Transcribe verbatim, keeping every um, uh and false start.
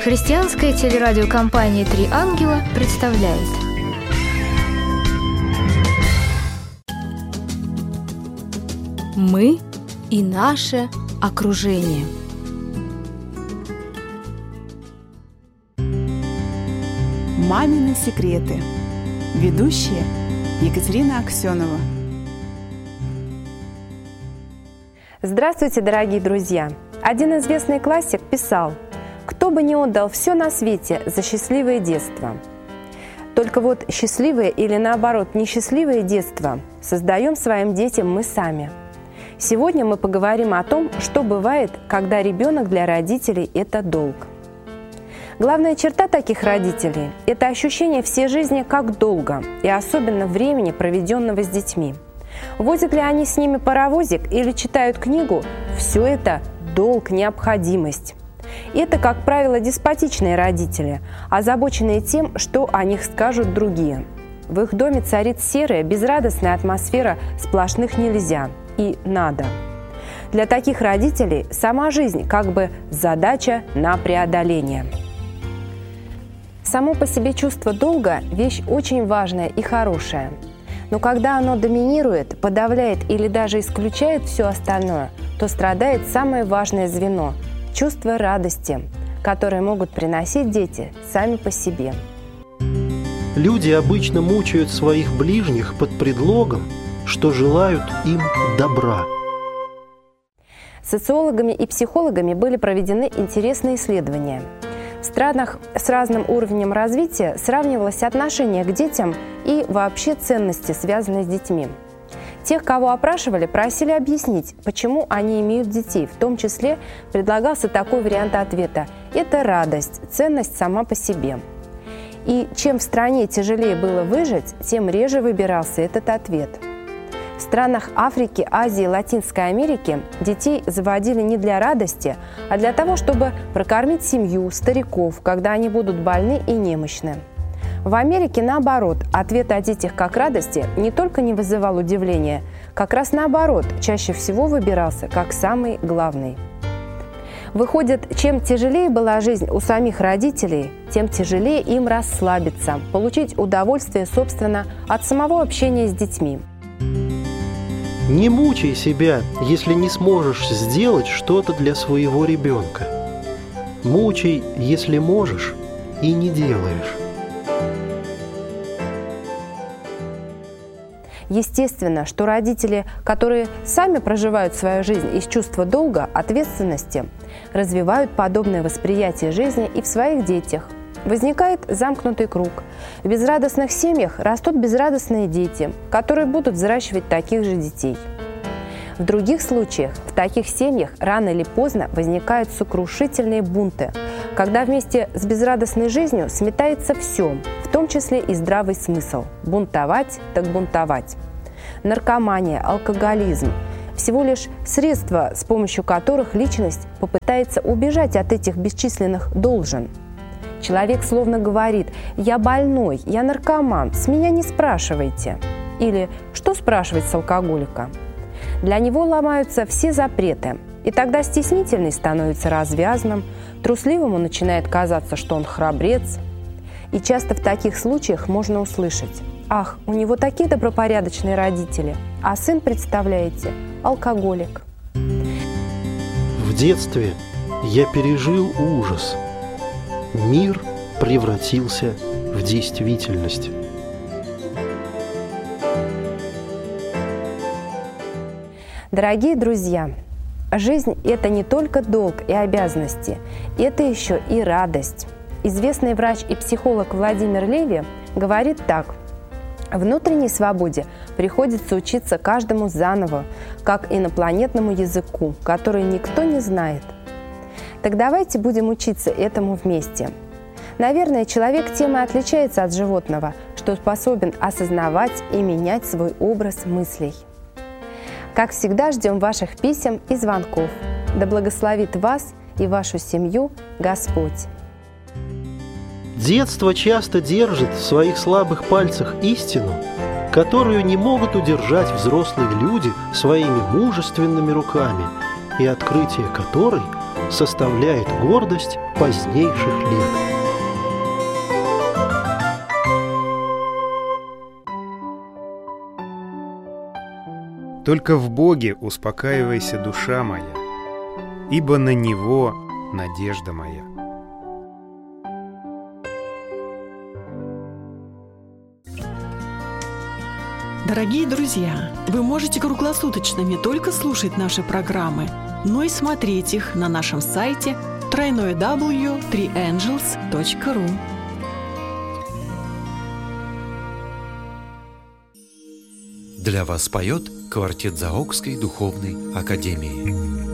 Христианская телерадиокомпания «Три ангела» представляет. Мы и наше окружение. Мамины секреты. Ведущая Екатерина Аксенова. Здравствуйте, дорогие друзья! Один известный классик писал: «Кто бы не отдал все на свете за счастливое детство». Только вот счастливое или, наоборот, несчастливое детство создаем своим детям мы сами. Сегодня мы поговорим о том, что бывает, когда ребенок для родителей – это долг. Главная черта таких родителей – это ощущение всей жизни как долга, и особенно времени, проведенного с детьми. Возят ли они с ними паровозик или читают книгу – все это долг, необходимость. Это, как правило, деспотичные родители, озабоченные тем, что о них скажут другие. В их доме царит серая, безрадостная атмосфера сплошных «нельзя» и «надо». Для таких родителей сама жизнь как бы задача на преодоление. Само по себе чувство долга – вещь очень важная и хорошая. Но когда оно доминирует, подавляет или даже исключает все остальное, то страдает самое важное звено – чувство радости, которое могут приносить дети сами по себе. Люди обычно мучают своих ближних под предлогом, что желают им добра. Социологами и психологами были проведены интересные исследования. В странах с разным уровнем развития сравнивалось отношение к детям и вообще ценности, связанные с детьми. Тех, кого опрашивали, просили объяснить, почему они имеют детей. В том числе предлагался такой вариант ответа – это радость, ценность сама по себе. И чем в стране тяжелее было выжить, тем реже выбирался этот ответ. В странах Африки, Азии, Латинской Америки детей заводили не для радости, а для того, чтобы прокормить семью, стариков, когда они будут больны и немощны. В Америке, наоборот, ответ о детях как радости не только не вызывал удивления, как раз наоборот, чаще всего выбирался как самый главный. Выходит, чем тяжелее была жизнь у самих родителей, тем тяжелее им расслабиться, получить удовольствие, собственно, от самого общения с детьми. Не мучай себя, если не сможешь сделать что-то для своего ребенка. Мучай, если можешь, и не делаешь. Естественно, что родители, которые сами проживают свою жизнь из чувства долга, ответственности, развивают подобное восприятие жизни и в своих детях. Возникает замкнутый круг. В безрадостных семьях растут безрадостные дети, которые будут взращивать таких же детей. В других случаях, в таких семьях рано или поздно возникают сокрушительные бунты, когда вместе с безрадостной жизнью сметается все, в том числе и здравый смысл. Бунтовать так бунтовать. Наркомания, алкоголизм – всего лишь средства, с помощью которых личность попытается убежать от этих бесчисленных «должен». Человек словно говорит: «Я больной, я наркоман, с меня не спрашивайте». Или «Что спрашивать с алкоголика?» Для него ломаются все запреты, и тогда стеснительный становится развязным, трусливому начинает казаться, что он храбрец. И часто в таких случаях можно услышать: «Ах, у него такие добропорядочные родители, а сын, представляете, алкоголик». В детстве я пережил ужас. Мир превратился в действительность. Дорогие друзья, жизнь – это не только долг и обязанности, это еще и радость. Известный врач и психолог Владимир Леви говорит так: «Внутренней свободе приходится учиться каждому заново, как инопланетному языку, который никто не знает». Так давайте будем учиться этому вместе. Наверное, человек тем и отличается от животного, что способен осознавать и менять свой образ мыслей. Как всегда, ждем ваших писем и звонков. Да благословит вас и вашу семью Господь. Детство часто держит в своих слабых пальцах истину, которую не могут удержать взрослые люди своими мужественными руками, и открытие которой составляет гордость позднейших лет. Только в Боге успокаивайся, душа моя, ибо на Него надежда моя. Дорогие друзья, вы можете круглосуточно не только слушать наши программы, но и смотреть их на нашем сайте дабл ю дабл ю дабл ю точка три ангелс точка ру. Для вас поет квартет Заокской духовной академии.